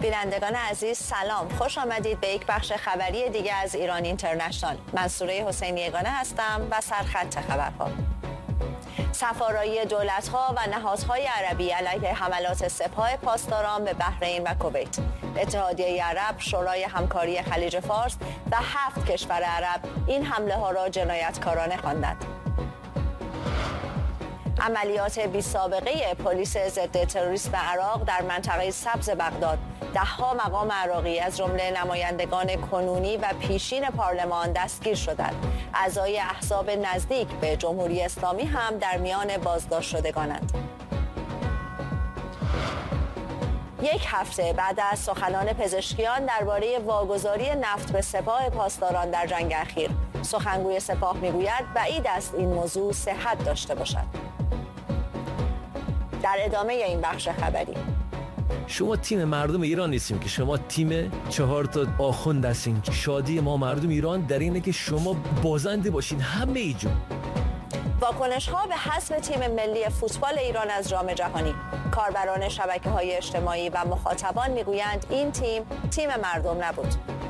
بینندگان عزیز سلام، خوش آمدید به یک بخش خبری دیگه از ایران اینترنشنال. من سوره حسینی یگانه هستم و سرخط خبرها. سفارایی دولت‌ها و نهادهای عربی علیه حملات سپاه پاسداران به بحرین و کویت. اتحادیه عرب، شورای همکاری خلیج فارس و 7 کشور عرب این حمله ها را جنایتکارانه خواندند. عملیات بی‌سابقه پلیس ضد تروریسم عراق در منطقه سبز بغداد، ده‌ها مقام عراقی از جمله نمایندگان کنونی و پیشین پارلمان دستگیر شدند. اعضای احزاب نزدیک به جمهوری اسلامی هم در میان بازداشت شدگانند. یک هفته بعد از سخنان پزشکیان درباره واگذاری نفت به سپاه پاسداران در جنگ اخیر، سخنگوی سپاه میگوید بعید است این موضوع صحت داشته باشد. در ادامه این بخش خبری، شما تیم مردم ایران نیستیم که شما تیم 4 آخوند هستین. شادی ما مردم ایران در اینه که شما بازنده باشین همه ایجا. واکنش ها به حذف تیم ملی فوتبال ایران از جام جهانی. کاربران شبکه‌های اجتماعی و مخاطبان میگویند این تیم مردم نبود.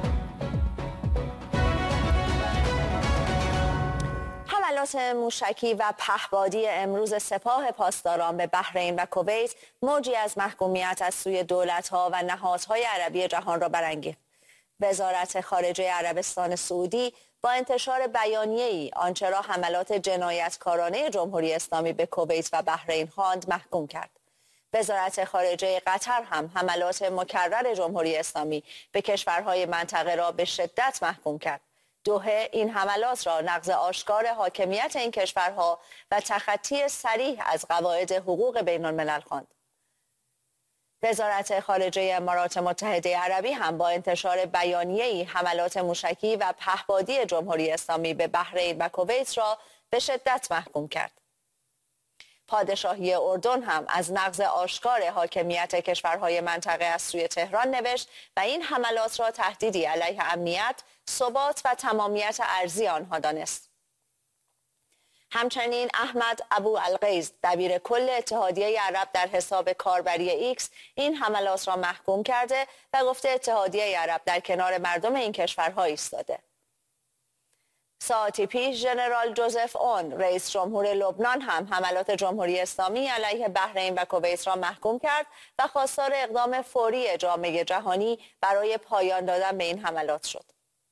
حملات موشکی و پهپادی امروز سپاه پاسداران به بحرین و کویت موجی از محکومیت از سوی دولت‌ها و نهادهای عربی جهان را برانگیخت. وزارت خارجه عربستان سعودی با انتشار بیانیه‌ای آنچه را حملات جنایتکارانه جمهوری اسلامی به کویت و بحرین خواند محکوم کرد. وزارت خارجه قطر هم حملات مکرر جمهوری اسلامی به کشورهای منطقه را به شدت محکوم کرد. دوحه این حملات را نقض آشکار حاکمیت این کشورها و تخطی صریح از قواعد حقوق بین الملل خواند. وزارت خارجه امارات متحده عربی هم با انتشار بیانیه‌ای حملات موشکی و پهپادی جمهوری اسلامی به بحرین و کویت را به شدت محکوم کرد. پادشاهی اردن هم از نقض آشکار حاکمیت کشورهای منطقه از سوی تهران نوشت و این حملات را تهدیدی علیه امنیت، ثبات و تمامیت ارضی آنها دانست. همچنین احمد ابو الغیث دبیر کل اتحادیه عرب در حساب کاربری ایکس این حملات را محکوم کرده و گفته اتحادیه عرب در کنار مردم این کشورها ایستاده. ساعتی پیش ژنرال جوزف اون رئیس جمهور لبنان هم حملات جمهوری اسلامی علیه بحرین و کویت را محکوم کرد و خواستار اقدام فوری جامعه جهانی برای پایان دادن به این حملات شد.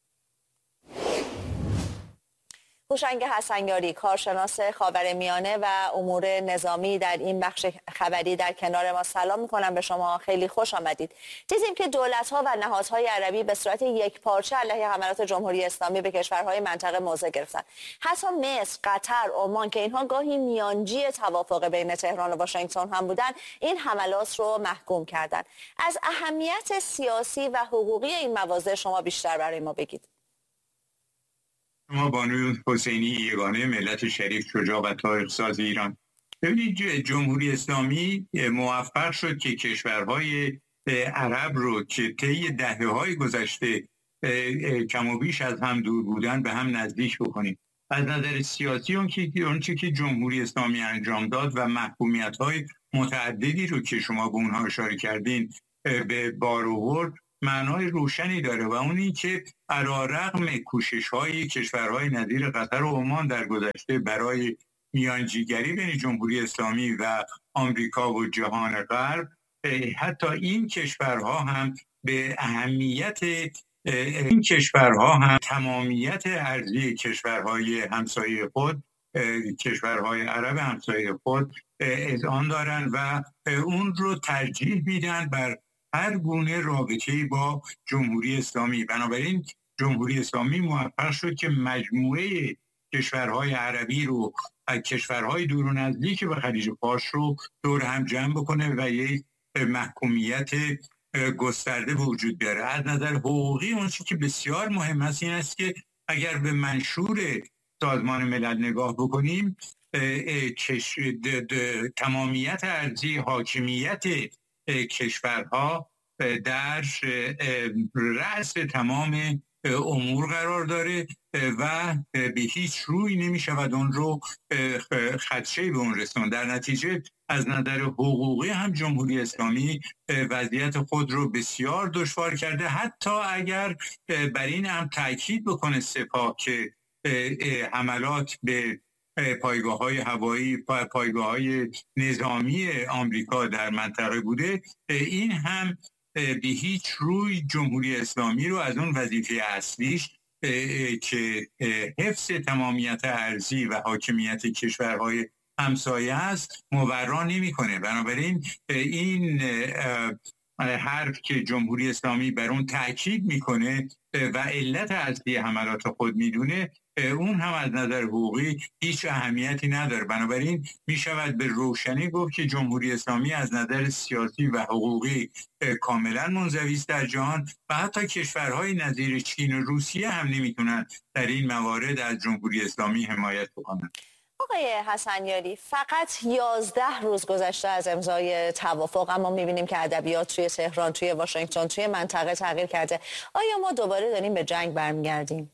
هوشنگ حسنیاری، کارشناس خاورمیانه و امور نظامی در این بخش خبری در کنار ما. سلام میکنم به شما، خیلی خوش آمدید. دیدیم که دولت‌ها و نهادهای عربی به صورت یکپارچه علیه حملات جمهوری اسلامی به کشورهای منطقه موضع گرفتند. حتی مصر، قطر، عمان که اینها گاهی میانجی توافق بین تهران و واشنگتن هم بودن، این حملات رو محکوم کردند. از اهمیت سیاسی و حقوقی این مواضع شما بیشتر برای ما بگید. ما بانوی حسینی یگانه ملت شریف شجاع و تاریخ ساز ایران. ببینید جمهوری اسلامی موفق شد که کشورهای عرب رو که طی دهه‌های گذشته کم و بیش از هم دور بودن به هم نزدیک بکنیم. از نظر سیاسی اونچه که جمهوری اسلامی انجام داد و محکومیت‌های متعددی رو که شما به اونها اشاره کردین به بار آورد معنای روشنی داره و اون این که علیرغم کوشش‌های کشورهای نظیر قطر و عمان در گذشته برای میانجیگری بین جمهوری اسلامی و آمریکا و جهان غرب، حتی این کشورها هم به اهمیت تمامیت ارضی کشورهای همسایه خود، کشورهای عرب همسایه خود اذعان دارن و اون رو ترجیح میدن بر هر گونه رابطه‌ای با جمهوری اسلامی. بنابراین جمهوری اسلامی موفق شد که مجموعه کشورهای عربی رو از کشورهای دور و نزدیک به خلیج فارس رو دور هم جمع بکنه و یک محکومیت گسترده وجود بیاره. از نظر حقوقی اون چیزی که بسیار مهم است این است که اگر به منشور سازمان ملل نگاه بکنیم، تمامیت ارضی، حاکمیت کشورها در رأس تمام امور قرار داره و به هیچ روی نمی شود اون رو خدشه به اون رسون. در نتیجه از نظر حقوقی هم جمهوری اسلامی وضعیت خود رو بسیار دشوار کرده، حتی اگر بر این هم تاکید بکنه سپاه که حملات به پایگاه‌های هوایی، پایگاه‌های نظامی آمریکا در منطقه بوده، این هم به هیچ روی جمهوری اسلامی رو از اون وظیفه اصلیش که حفظ تمامیت ارضی و حاکمیت کشورهای همسایه است مبرا نمی‌کنه. بنابراین این حرف که جمهوری اسلامی بر اون تاکید میکنه و علت اصلی حملات خود میدونه، اون هم از نظر حقوقی هیچ اهمیتی نداره. بنابراین می شود به روشنی گفت که جمهوری اسلامی از نظر سیاسی و حقوقی کاملا منزوی است در جهان و حتی کشورهای نظیر چین و روسیه هم نمیتونن در این موارد از جمهوری اسلامی حمایت بکنن. آقای حسنیاری، فقط 11 روز گذشته از امضای توافق، اما می‌بینیم که ادبیات توی تهران، توی واشنگتن، توی منطقه تغییر کرده. آیا ما دوباره داریم به جنگ برمیگردیم؟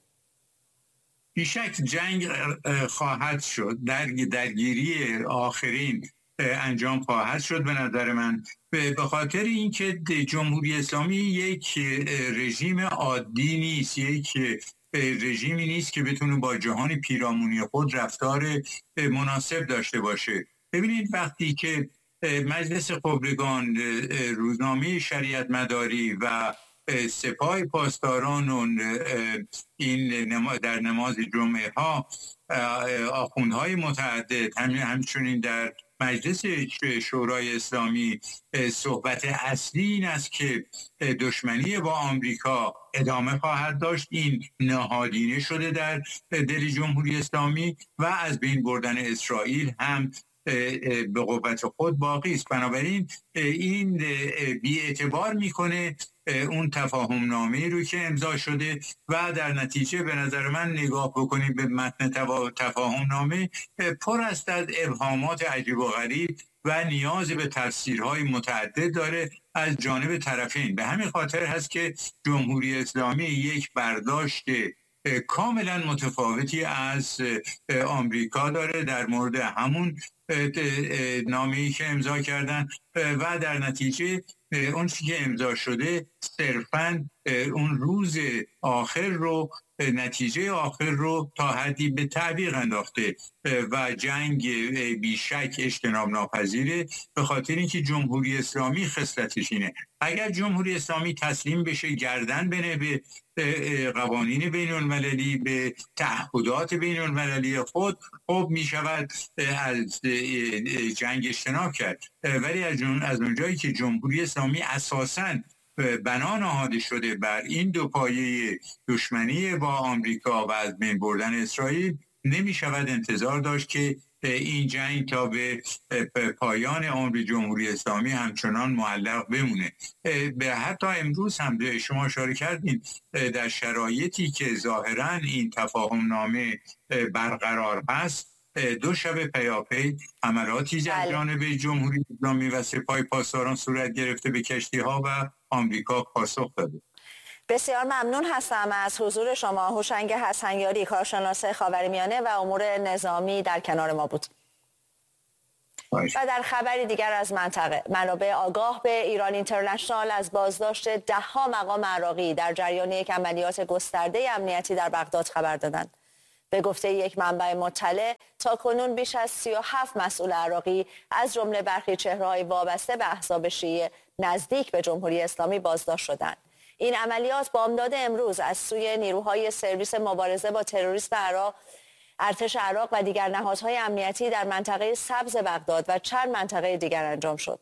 بیشک جنگ خواهد شد، درگیری آخرین انجام خواهد شد به نظر من، به خاطر اینکه جمهوری اسلامی یک رژیم عادی نیست، یک رژیمی نیست که بتونه با جهان پیرامونی خود رفتار مناسب داشته باشه. ببینید وقتی که مجلس خبرگان، روزنامه شریعت مداری و سپاه پاسداران و این در نماز جمعه ها آخوندهای متعدد، همچنین در مجلس شورای اسلامی صحبت اصلی این است که دشمنی با آمریکا ادامه خواهد داشت. این نهادینه شده در دل جمهوری اسلامی و از بین بردن اسرائیل هم به قوت خود باقی است. بنابراین این بی‌اعتبار میکنه اون تفاهم نامه‌ای رو که امضا شده و در نتیجه به نظر من نگاه بکنیم به متن تفاهم نامه، پر است از ابهامات عجیب و غریب و نیاز به تفسیرهای متعدد داره از جانب طرفین. به همین خاطر هست که جمهوری اسلامی یک برداشت کاملا متفاوتی از آمریکا داره در مورد همون نامه‌ای که امضا کردن و در نتیجه اون چیزی که امضا شده صرفاً اون روز آخر رو، نتیجه آخر رو تا حدی به تعویق انداخته و جنگ بیشک اجتناب ناپذیره، به خاطر اینکه جمهوری اسلامی خصلتش اینه. اگر جمهوری اسلامی تسلیم بشه، گردن بنه به قوانین بین المللی، به تعهدات بین المللی خود، خب می شود از جنگ اجتناب کرد. ولی از اونجایی که جمهوری اسلامی اساساً بنا نهاده شده بر این دو پایه دشمنی با آمریکا و از بین بردن اسرائیل، نمی شود انتظار داشت که این جنگ تا به پایان عمر جمهوری اسلامی همچنان معلق بمونه. به حتی امروز هم شما اشاره کردین، در شرایطی که ظاهراً این تفاهم نامه برقرار هست، 2 شب پیاپی حملاتی از جانب جمهوری اسلامی و سپاه پاسداران صورت گرفته به کشتی‌ها و آمریکا پاسخ داده. بسیار ممنون هستم از حضور شما. هوشنگ حسنیاری، کارشناس خاورمیانه و امور نظامی، در کنار ما بود. و در خبری دیگر از منطقه، منابع آگاه به ایران اینترنشنال از بازداشت 10 مقام عراقی در جریان یک عملیات گسترده امنیتی در بغداد خبر دادند. به گفته یک منبع مطلع، تاکنون بیش از 37 مسئول عراقی از جمله برخی چهره‌های وابسته به احزاب شیعه نزدیک به جمهوری اسلامی بازداشت شدند. این عملیات بامداد امروز از سوی نیروهای سرویس مبارزه با تروریسم عراق، ارتش عراق و دیگر نهادهای امنیتی در منطقه سبز بغداد و چند منطقه دیگر انجام شد.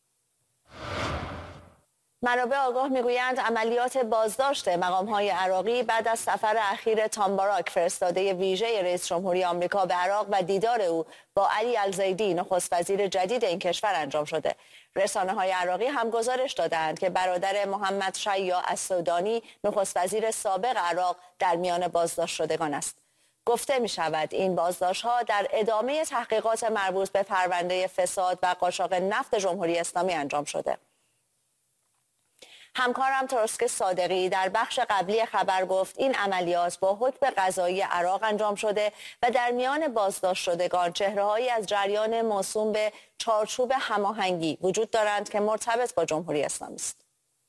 منابع آگاه میگویند عملیات بازداشت مقام‌های عراقی بعد از سفر اخیر تام باراک، فرستاده ویژه رئیس جمهوری آمریکا به عراق، و دیدار او با علی الزیدی، نخست وزیر جدید این کشور انجام شده. رسانه‌های عراقی هم گزارش دادند که برادر محمد شیع السودانی، نخست وزیر سابق عراق، در میان بازداشت شدگان است. گفته می شود این بازداشت‌ها در ادامه تحقیقات مربوط به پرونده فساد و قاچاق نفت جمهوری اسلامی انجام شده. همکارم ترسک صادقی در بخش قبلی خبر گفت این عملیات با حکم قضایی عراق انجام شده و در میان بازداشت شدگان چهره‌هایی از جریان موسوم به چارچوب هماهنگی وجود دارند که مرتبط با جمهوری اسلامی است.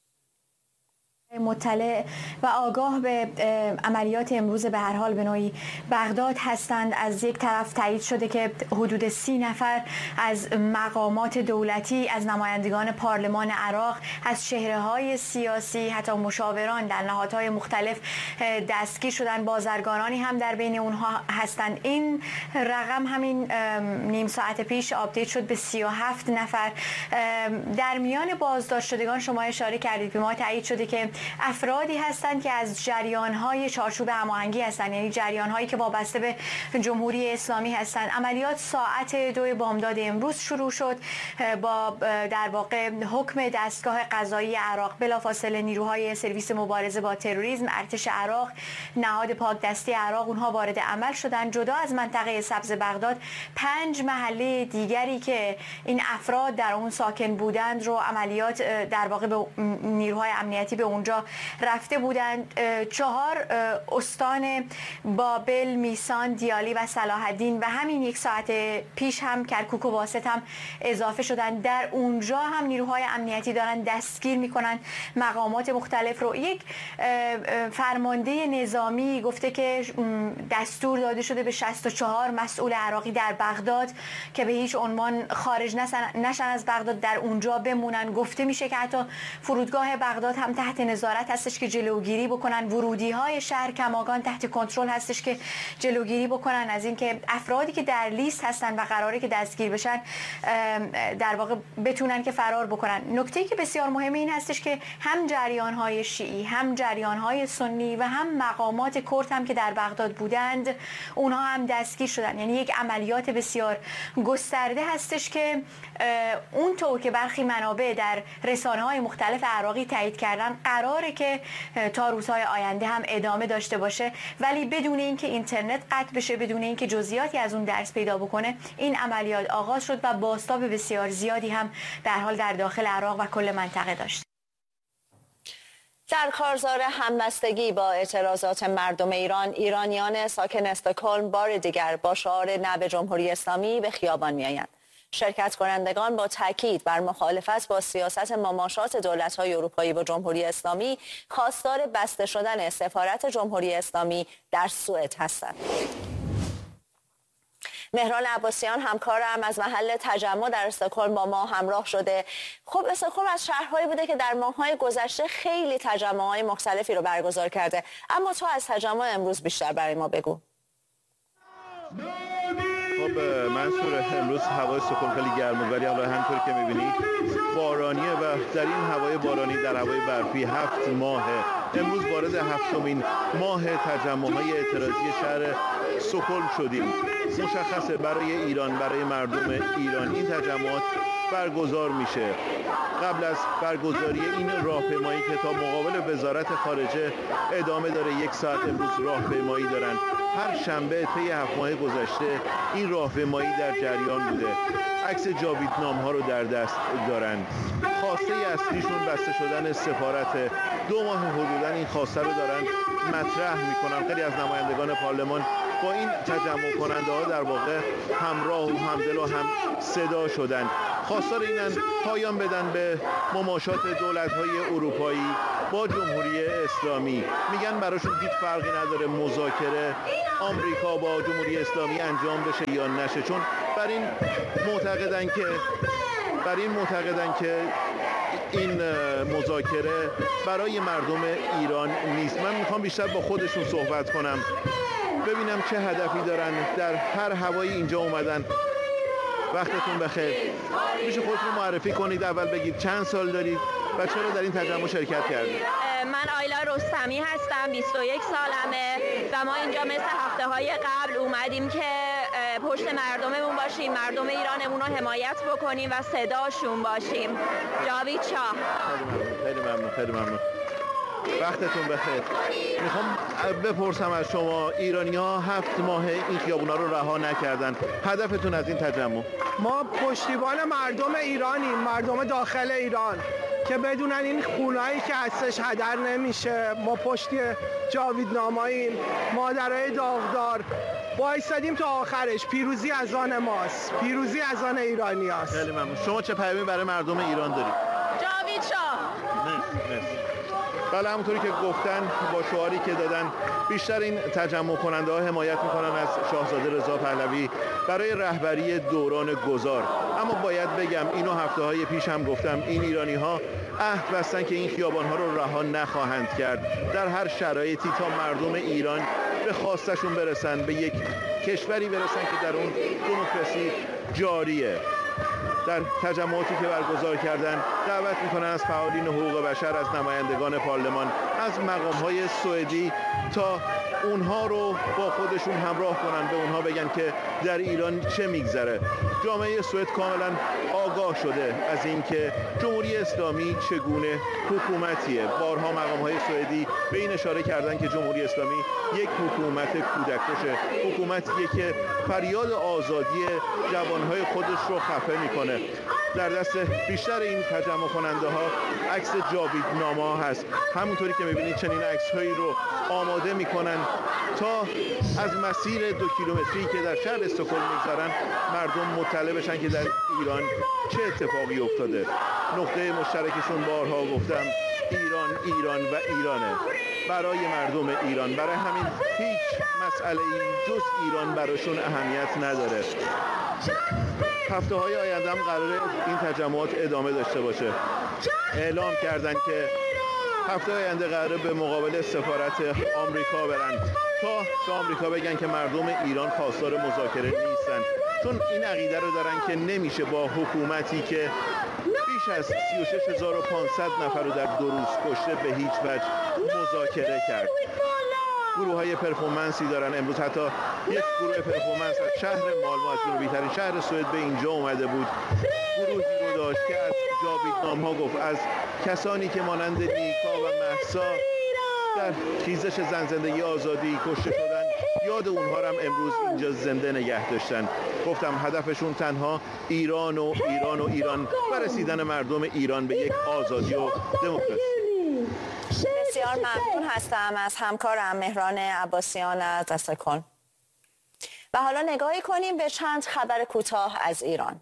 مطلع و آگاه به عملیات امروز به هر حال به نوعی بغداد هستند. از یک طرف تایید شده که حدود 30 نفر از مقامات دولتی، از نمایندگان پارلمان عراق، از چهره‌های سیاسی، حتی مشاوران در نهادهای مختلف دستگیر شدن. بازرگانانی هم در بین اونها هستند. این رقم همین نیم ساعت پیش آپدیت شد به 37 نفر. در میان بازداشت شدگان شما اشاره کردید، به ما تایید شده که افرادی هستند که از جریان‌های چارچوب هماهنگی هستند، یعنی جریان‌هایی که وابسته به جمهوری اسلامی هستند. عملیات ساعت 2 بامداد امروز شروع شد با در واقع حکم دستگاه قضایی عراق. بلافاصله نیروهای سرویس مبارزه با تروریسم، ارتش عراق، نهاد پاکدستی عراق، اونها وارد عمل شدند. جدا از منطقه سبز بغداد 5 محله دیگری که این افراد در اون ساکن بودند رو عملیات در واقع به نیروهای امنیتی به اونجا رفته بودند. 4 استان بابل، میسان، دیالی و صلاح الدین و همین یک ساعت پیش هم کرکوک و واسط هم اضافه شدند. در اونجا هم نیروهای امنیتی دارن دستگیر میکنن مقامات مختلف رو. یک فرمانده نظامی گفته که دستور داده شده به 64 مسئول عراقی در بغداد که به هیچ عنوان خارج نشن از بغداد، در اونجا بمونن. گفته میشه که حتی فرودگاه بغداد هم تحت نظارت هستش که جلوگیری بکنن. ورودی های شهر کماکان تحت کنترل هستش که جلوگیری بکنن از اینکه افرادی که در لیست هستن و قراره که دستگیر بشن در واقع بتونن که فرار بکنن. نکته‌ای که بسیار مهمه این هستش که هم جریان های شیعی، هم جریان های سنی و هم مقامات کرد هم که در بغداد بودند اونها هم دستگیر شدن. یعنی یک عملیات بسیار گسترده هستش که اونطور که برخی منابع در رسانه‌های مختلف عراقی تایید کردن قراره که تا روزهای آینده هم ادامه داشته باشه، ولی بدون اینکه اینترنت قطع بشه، بدون اینکه جزئیاتی از اون درس پیدا بکنه، این عملیات آغاز شد و بازتاب بسیار زیادی هم در حال در داخل عراق و کل منطقه داشت. در کارزار همبستگی با اعتراضات مردم ایرانیان ساکن استکهلم بار دیگر با شعار نه به جمهوری اسلامی به خیابان می‌آیند. شرکت کنندگان با تاکید بر مخالفت با سیاست مماشات دولت‌های اروپایی با جمهوری اسلامی خواستار بسته شدن سفارت جمهوری اسلامی در سوئد هستند. مهران عباسیان همکارم از محل تجمع در استکهلم با ما همراه شده. خب استکهلم از شهرهایی بوده که در ماه‌های گذشته خیلی تجمع‌های مختلفی رو برگزار کرده، اما تو از تجمع امروز بیشتر برای ما بگو. خب منصور، امروز هوای استکهلم خیلی گرمه، ولی حالا همونطور که می‌بینید بارانیه و در این هوای بارانی، در هوای برفی 7 ماهه. امروز وارد 7مین ماه تجمع‌های اعتراضی شهر استکهلم شدیم. مشخصه برای ایران، برای مردم ایران این تجمعات برگزار میشه. قبل از برگزاری این راهپیمایی که تا مقابل وزارت خارجه ادامه داره، 1 ساعت امروز راهپیمایی دارن. هر شنبه طی 7 ماه گذشته این راهپیمایی در جریان بوده. عکس جاویدنامه‌ها رو در دست دارن. خواسته اصلیشون بسته شدن سفارت. 2 ماه حدوداً این خواسته رو دارن مطرح میکنن. خیلی از نمایندگان پارلمان با این تجمع کننده ها در واقع همراه و همدل و هم صدا شدن. خواستار اینن پایان بدن به مماشات دولت‌های اروپایی با جمهوری اسلامی. میگن براشون هیچ فرقی نداره مذاکره آمریکا با جمهوری اسلامی انجام بشه یا نشه، چون بر این معتقدن که این مذاکره برای مردم ایران نیست. من میخوام بیشتر با خودشون صحبت کنم، ببینم چه هدفی دارن، در هر هوایی اینجا اومدن. وقتتون بخیر. میشه خودتون معرفی کنید؟ اول بگید چند سال دارید و چرا در این تجمع شرکت کردید؟ من آیلا رستمی هستم، 21 سالمه و ما اینجا مثل هفته‌های قبل اومدیم که پشت مردممون باشیم، مردم ایرانمون رو حمایت بکنیم و صداشون باشیم. جاوید شاه. خیلی ممنون. وقتتون بخیر. میخوام بپرسم از شما، ایرانی‌ها 7 ماه این خیابونا رو رها نکردن. هدفتون از این تجمع؟ ما پشتیبان مردم ایرانیم، مردم داخل ایران. که بدونن این خونایی که هستش هدر نمیشه. ما پشت جاویدناماییم، مادرای داغدار وایسادیم تا آخرش. پیروزی از آن ماست، پیروزی از آن ایرانی هست. خیلی ممنون. شما چه پیامی برای مردم ایران دارید؟ جاوید شاه. مرسی. بله، همونطوری که گفتن با شعاری که دادن، بیشتر این تجمع کننده ها حمایت میکنن از شاهزاده رضا پهلوی برای رهبری دوران گذار. اما باید بگم، اینو هفته های پیش هم گفتم، این ایرانی ها عهد بستن که این خیابان ها رو رها نخواهند کرد در هر شرایطی تا مردم ایران به خواستشون برسن، به یک کشوری برسن که در اون دموکراسی جاریه. در تجمعاتی که برگزار کردن دعوت میکنن از فعالین حقوق بشر، از نمایندگان پارلمان، از مقامهای سوئدی تا اونها رو با خودشون همراه کنن، به اونها بگن که در ایران چه میگذره. جامعه سوئد کاملا آگاه شده از اینکه جمهوری اسلامی چگونه حکومتیه. بارها مقامهای سوئدی به این اشاره کردن که جمهوری اسلامی یک حکومت کودککشه، حکومتیه که فریاد آزادی جوانهای خودش رو خفه میکنه. در دست بیشتر این تجمع کننده ها عکس جاویدنامه هست. همونطوری که میبینید چنین عکس هایی رو آماده میکنن تا از مسیر 2 کیلومتری که در شهر استکهلم میگذارن مردم مطلع بشن که در ایران چه اتفاقی افتاده. نقطه مشترکشون بارها گفتم ایران، ایران و ایرانه. برای مردم ایران، برای همین هیچ مسئله‌ای جز ایران براشون اهمیت نداره. هفته‌های آینده هم قراره این تجمعات ادامه داشته باشه. اعلام کردن که هفته آینده قراره به مقابل سفارت آمریکا برن تا به آمریکا بگن که مردم ایران خواستار مذاکره نیستن، چون این عقیده رو دارن که نمیشه با حکومتی که بیش از 36,500 نفر رو در 2 روز کشته به هیچ وجه مذاکره کرد. گروه‌های پرفورمنسی دارن. امروز حتی یک گروه پرفورمنس از شهر مالمو، از جنوبی‌ترین شهر سوئد، به اینجا اومده بود. گروهی رو داشت که از جاویدنامه‌ها گفت، از کسانی که مانند نیکا و مهسا در خیزش زن زندگی آزادی کشته شدن، یاد اونها رو هم امروز اینجا زنده نگه داشتن. گفتم هدفشون تنها ایران و ایران و ایران و رسیدن مردم ایران به یک آزادی و دموکراسی. بسیار ممنون هستم از همکارم مهران عباسیان از استکهلم. و حالا نگاهی کنیم به چند خبر کوتاه از ایران.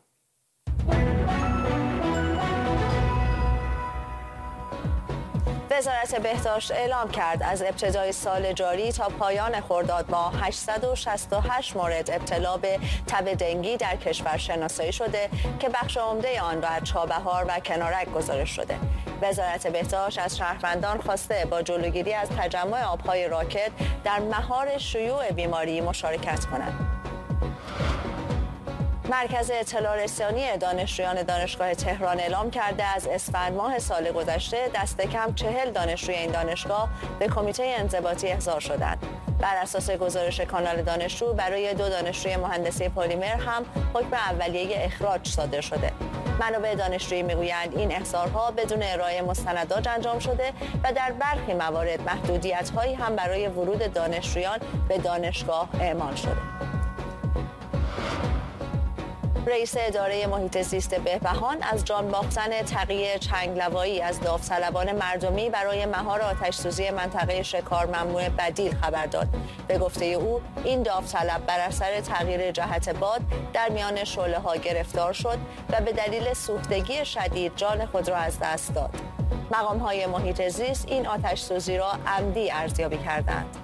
وزارت بهداشت اعلام کرد از ابتدای سال جاری تا پایان خرداد ماه 868 مورد ابتلا به تب دنگی در کشور شناسایی شده که بخش عمده آن را از چابهار و کنارک گزارش شده. وزارت بهداشت از شهروندان خواسته با جلوگیری از تجمع آبهای راکد در مهار شیوع بیماری مشارکت کنند. مرکز اطلاع رسانی دانشجویان دانشگاه تهران اعلام کرده از اسفند ماه سال گذشته دست کم 40 دانشجوی این دانشگاه به کمیته انضباطی احضار شدند. بر اساس گزارش کانال دانشجو برای 2 دانشجوی مهندسی پلیمر هم حکم اولیه اخراج صادر شده. منابع دانشجویی میگویند این احضارها بدون ارائه مستندات انجام شده و در برخی موارد محدودیت‌هایی هم برای ورود دانشجویان به دانشگاه اعمال شده. رئیس اداره محیط زیست بهبهان از جان باختن تقی چنگلوایی از داوطلبان مردمی برای مهار آتش‌سوزی منطقه شکار ممنوع بدیل خبر داد. به گفته او این داوطلب بر اثر تغییر جهت باد در میان شعله‌ها گرفتار شد و به دلیل سوختگی شدید جان خود را از دست داد. مقام‌های محیط زیست این آتش‌سوزی را عمدی ارزیابی کردند.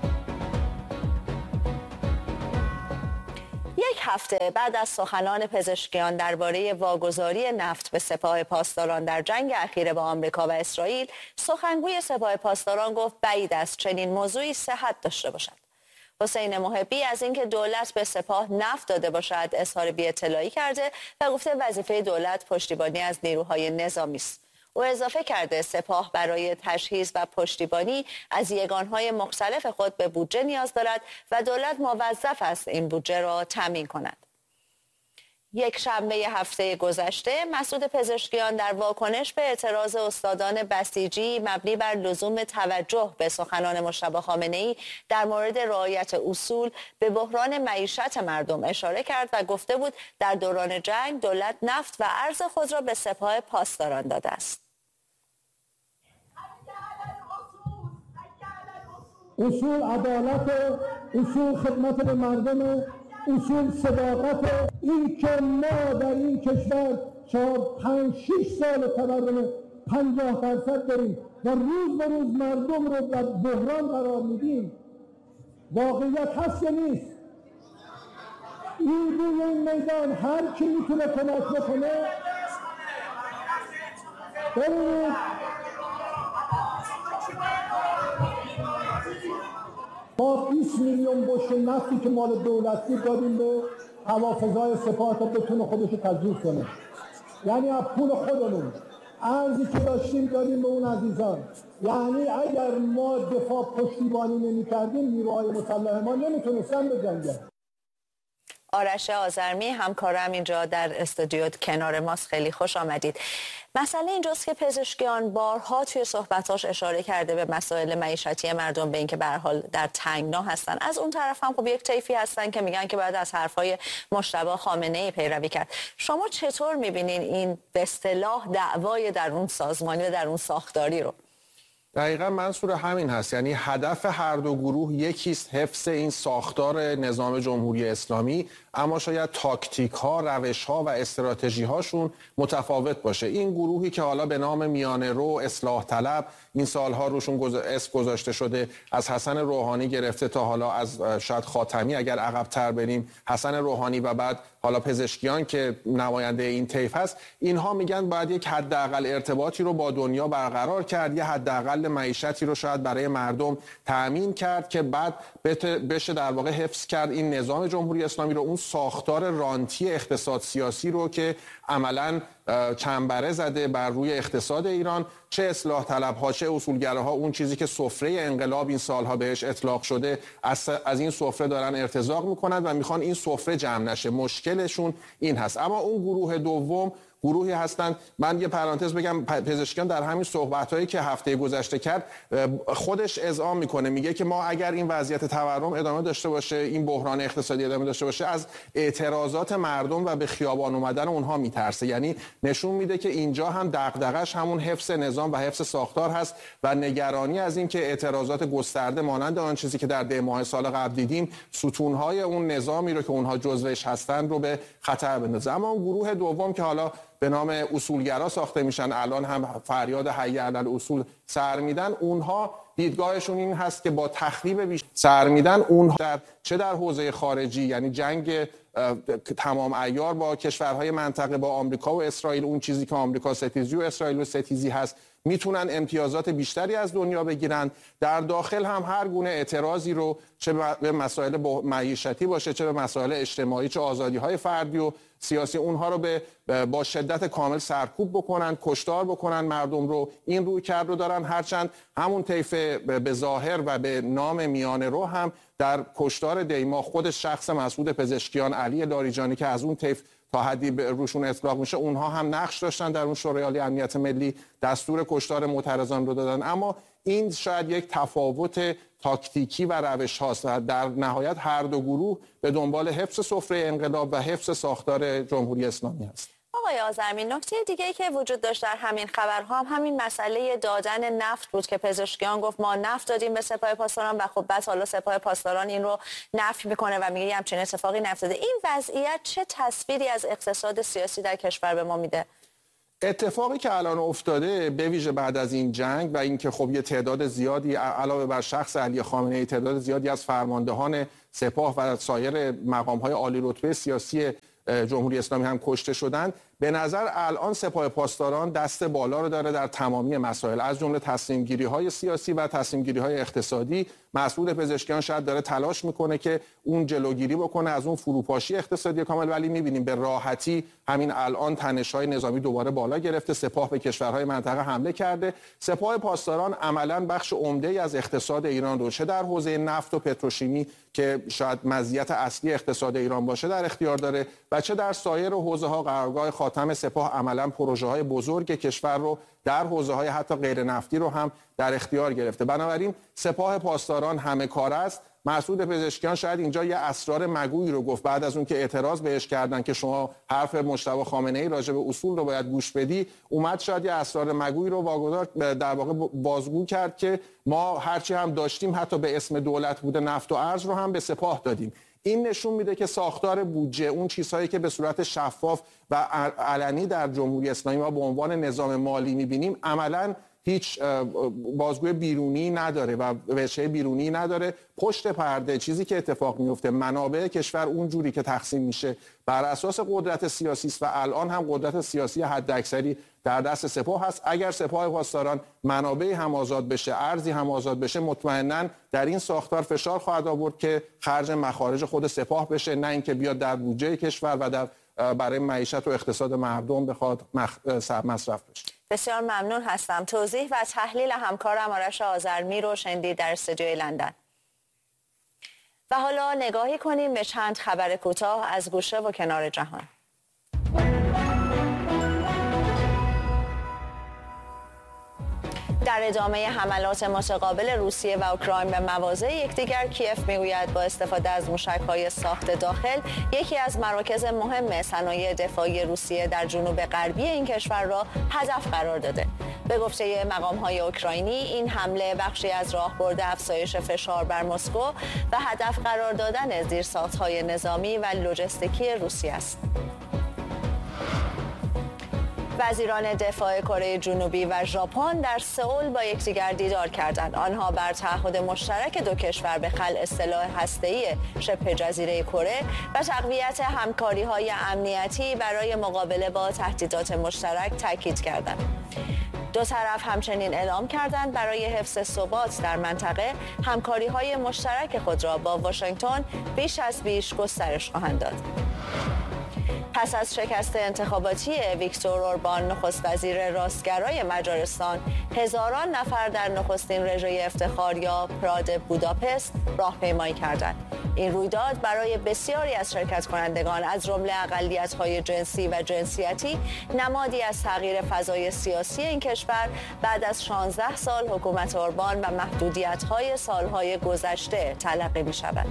یک هفته بعد از سخنان پزشکیان درباره واگذاری نفت به سپاه پاسداران در جنگ اخیر با آمریکا و اسرائیل، سخنگوی سپاه پاسداران گفت بعید است چنین موضوعی صحت داشته باشد. حسین محبی از اینکه دولت به سپاه نفت داده باشد اظهار بی‌اطلاعی کرده و گفته وظیفه دولت پشتیبانی از نیروهای نظامی است. او اضافه کرده سپاه برای تجهیز و پشتیبانی از یگانهای مختلف خود به بودجه نیاز دارد و دولت موظف است این بودجه را تامین کند. یک شنبه هفته گذشته مسعود پزشکیان در واکنش به اعتراض استادان بسیجی مبنی بر لزوم توجه به سخنان مجتبی خامنه‌ای در مورد رعایت اصول به بحران معیشت مردم اشاره کرد و گفته بود در دوران جنگ دولت نفت و ارز خود را به سپاه پاسداران داده است. اصول عدالت، اصول خدمت به مردم، اصول صداقت. این که ما در این کشور 4-5-6 سال تورم 50% داریم و روز به روز مردم رو در بحران قرار میدیم، واقعیت هست یا نیست؟ این روی این میدان هر کی میتونه کمک بکنه. ببینید ما 20 میلیون بشکه نفتی که مال دولتی دادیم به هوافضای سپاه تا بتونه خودش رو تجهیز کنه، یعنی از پول خودمون ارزی که داشتیم دادیم به اون عزیزان. یعنی اگر ما دفاع پشتیبانی نمی کردیم نیروهای مسلح ما نمیتونستن بجنگن. آرش آذرمی همکارم اینجا در استودیو کنار ماست، خیلی خوش آمدید. مسئله اینجاست که پزشکیان بارها توی صحبتاش اشاره کرده به مسائل معیشتی مردم، به اینکه به هر حال در تنگنا هستن. از اون طرف هم خب یک طیفی هستن که میگن که باید از حرفای مجتبی خامنه‌ای پیروی کرد. شما چطور میبینین این به اصطلاح دعوای درون سازمانی و درون ساختاری رو؟ دقیقا منصور همین هست، یعنی هدف هر دو گروه یکیست، حفظ این ساختار نظام جمهوری اسلامی، اما شاید تاکتیک ها، روش ها و استراتژی هاشون متفاوت باشه. این گروهی که حالا به نام میانه رو، اصلاح طلب، این سالها روشون اسم گذاشته شده، از حسن روحانی گرفته تا حالا از شاید خاتمی اگر عقب تر بریم، حسن روحانی و بعد حالا پزشکیان که نماینده این طیف هست، اینها میگن باید یک حداقل ارتباطی رو با دنیا برقرار کرد، یه حداقل معیشتی رو شاید برای مردم تأمین کرد که بعد بشه در واقع حفظ کرد این نظام جمهوری اسلامی رو، اون ساختار رانتی اقتصاد سیاسی رو که عملاً چنبره زده بر روی اقتصاد ایران. چه اصلاح طلب ها چه اصولگراها اون چیزی که سفره انقلاب این سالها بهش اطلاق شده از این سفره دارن ارتزاق میکنن و میخوان این سفره جمع نشه. مشکلشون این هست. اما اون گروه دوم گروهی هستند، من یه پرانتز بگم، پزشکیان در همین صحبت‌هایی که هفته گذشته کرد خودش اذعان میکنه، میگه که ما اگر این وضعیت تورم ادامه داشته باشه، این بحران اقتصادی ادامه داشته باشه، از اعتراضات مردم و به خیابان اومدن اونها میترسه. یعنی نشون میده که اینجا هم دغدغش همون حفظ نظام و حفظ ساختار هست و نگرانی از این که اعتراضات گسترده مانند آن چیزی که در دی ماه سال قبل دیدیم ستونهای اون نظامی رو که اونها جزوش هستن رو به خطر بندازه. اما اون گروه دوم که حالا به نام اصولگرا ساخته میشن، الان هم فریاد حی علی الاصول سر میدن، اونها دیدگاهشون این هست که با تخریب سر میدن اونها چه در حوزه خارجی، یعنی جنگ تمام عیار با کشورهای منطقه، با آمریکا و اسرائیل، اون چیزی که آمریکا ستیزی و اسرائیل و ستیزی هست، میتونن امتیازات بیشتری از دنیا بگیرن. در داخل هم هر گونه اعتراضی رو چه به مسائل معیشتی باشه، چه به مسائل اجتماعی، چه آزادی‌های فردی و سیاسی، اونها رو با شدت کامل سرکوب بکنن، کشتار بکنن مردم رو. این رویکرد رو دارن، هرچند همون طیف به ظاهر و به نام میانه رو هم در کشتار دیما خود شخص مسعود پزشکیان، علی لاریجانی که از اون طیف تا حدی روشون اطلاق میشه، اونها هم نقش داشتن در اون شورای عالی امنیت ملی، دستور کشتار معترضان رو دادن. اما این شاید یک تفاوت تاکتیکی و روش هاست. در نهایت هر دو گروه به دنبال حفظ سفره انقلاب و حفظ ساختار جمهوری اسلامی هست. آقای آذرمی، نکته دیگه‌ای که وجود داشت در همین خبرها هم همین مسئله دادن نفت بود که پزشکیان گفت ما نفت دادیم به سپاه پاسداران و خب بعد حالا سپاه پاسداران این رو نفی میکنه و میگه همچین اتفاقی نیفتاده. این وضعیت چه تصویری از اقتصاد سیاسی در کشور به ما میده؟ اتفاقی که الان افتاده به ویژه بعد از این جنگ و اینکه خب یه تعداد زیادی علاوه بر شخص علی خامنه‌ای تعداد زیادی از فرماندهان سپاه و سایر مقام‌های عالی رتبه سیاسی جمهوری اسلامی هم کشته شدند، به نظر الان سپاه پاسداران دست بالا رو داره در تمامی مسائل، از جمله تصمیم گیری های سیاسی و تصمیم گیری های اقتصادی. مسعود پزشکیان شاید داره تلاش میکنه که اون جلوگیری بکنه از اون فروپاشی اقتصادی کامل، ولی میبینیم به راحتی همین الان تنش های نظامی دوباره بالا گرفته، سپاه به کشورهای منطقه حمله کرده. سپاه پاسداران عملاً بخش عمده‌ای از اقتصاد ایران رو چه در حوزه نفت و پتروشیمی که شاید مزیت اصلی اقتصاد ایران باشه در اختیار داره و چه در سایر حوزه‌ها قرارگاه خاتم سپاه عملا پروژه‌های بزرگ کشور رو در حوزه‌های حتی غیر نفتی رو هم در اختیار گرفته. بنابراین سپاه پاسداران همه کار است. مسعود پزشکیان شاید اینجا یه اسرار مگویی رو گفت بعد از اون که اعتراض بهش کردن که شما حرف مجتبی خامنه‌ای راجع به اصول رو باید گوش بدی، اومد شاید یه اسرار مگویی رو واگذار در واقع بازگو کرد که ما هرچی هم داشتیم حتی به اسم دولت بوده نفت و ارز رو هم به سپاه دادیم. این نشون میده که ساختار بودجه، اون چیزهایی که به صورت شفاف و علنی در جمهوری اسلامی ما به عنوان نظام مالی میبینیم، عملاً هیچ بازگوی بیرونی نداره و وجه بیرونی نداره. پشت پرده چیزی که اتفاق میفته، منابع کشور اونجوری که تقسیم میشه بر اساس قدرت سیاسی است و الان هم قدرت سیاسی حداکثری در دست سپاه هست. اگر سپاه پاسداران منابعی هم آزاد بشه، ارزی هم آزاد بشه، مطمئناً در این ساختار فشار خواهد آورد که خرج مخارج خود سپاه بشه، نه اینکه بیاد در بودجه کشور و در برای معیشت و اقتصاد مردم بخواد مصرف بشه. بسیار ممنون هستم. توضیح و تحلیل همکارم آرش آذرمی رو شنیدید در استودیوی لندن. و حالا نگاهی کنیم به چند خبر کوتاه از گوشه و کنار جهان. در ادامه حملات متقابل روسیه و اوکراین به مواضع یکدیگر، کیف میگوید با استفاده از موشک‌های ساخت داخل یکی از مراکز مهم صنایع دفاعی روسیه در جنوب غربی این کشور را هدف قرار داده. به گفته مقام‌های اوکراینی، این حمله بخشی از راهبرد افزایش فشار بر مسکو و هدف قرار دادن زیرساخت‌های نظامی و لوجستیکی روسیه است. وزیران دفاع کره جنوبی و ژاپن در سئول با یکدیگر دیدار کردند. آنها بر تعهد مشترک دو کشور به خلع سلاح هسته‌ای شبه جزیره کره و تقویت همکاری‌های امنیتی برای مقابله با تهدیدات مشترک تاکید کردند. دو طرف همچنین اعلام کردند برای حفظ ثبات در منطقه همکاری‌های مشترک خود را با واشنگتن بیش از پیش گسترش خواهند داد. پس از شکست انتخاباتی ویکتور اوربان نخست وزیر راستگرای مجارستان، هزاران نفر در نخستین رژه افتخار یا پراد بوداپست راهپیمایی کردند. این رویداد برای بسیاری از شرکت کنندگان از جمله اقلیت‌های جنسی و جنسیتی نمادی از تغییر فضای سیاسی این کشور بعد از 16 سال حکومت اوربان و محدودیت‌های سال‌های گذشته تلقی می‌شود.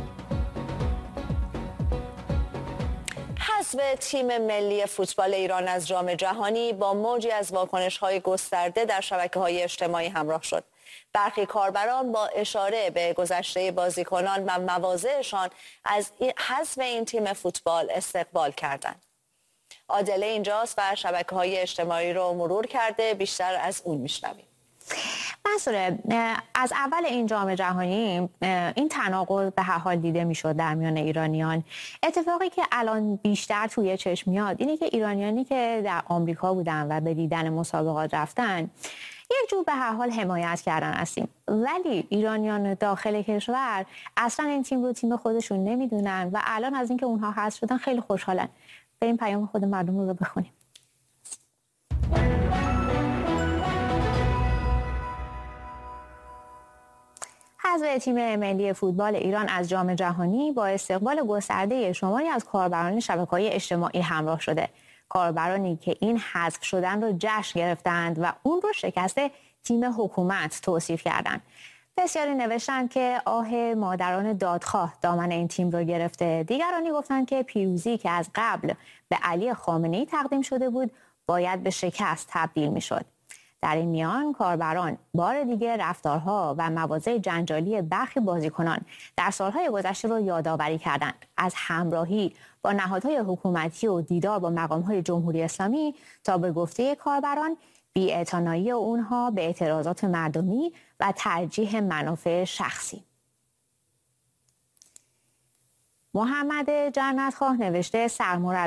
حذف تیم ملی فوتبال ایران از جام جهانی با موجی از واکنش‌های گسترده در شبکه‌های اجتماعی همراه شد. برخی کاربران با اشاره به گذشته بازیکنان و مواضعشان از حذف این تیم فوتبال استقبال کردند. عادله اینجاست و شبکه‌های اجتماعی رو مرور کرده، بیشتر از اون میشنویم. منصوره، از اول این جام جهانی این تناقض به هر حال دیده میشد در میان ایرانیان. اتفاقی که الان بیشتر توی چشم میاد اینه که ایرانیانی که در آمریکا بودن و به دیدن مسابقات رفتن یک جور به هر حال حمایت کردن هستیم، ولی ایرانیان داخل کشور اصلا این تیم رو تیم خودشون نمیدونن و الان از اینکه اونها حذف شدن خیلی خوشحالن. بریم پیام خود مردم رو بخونیم. حذف تیم ملی فوتبال ایران از جام جهانی با استقبال گسترده شماری از کاربران شبکه‌های اجتماعی همراه شده. کاربرانی که این حذف شدن رو جشن گرفتند و اون رو شکست تیم حکومت توصیف کردند. بسیاری نوشتند که آه مادران دادخواه دامن این تیم رو گرفته. دیگرانی گفتند که پیروزی که از قبل به علی خامنه‌ای تقدیم شده بود باید به شکست تبدیل می‌شد. در این میان کاربران بار دیگه رفتارها و مواضع جنجالی برخی بازیکنان در سالهای گذشته رو یادآوری کردند. از همراهی با نهادهای حکومتی و دیدار با مقامهای جمهوری اسلامی تا به گفته کاربران بی‌اعتنایی اونها به اعتراضات مردمی و ترجیح منافع شخصی. محمد جنتخواه نوشته سرمربی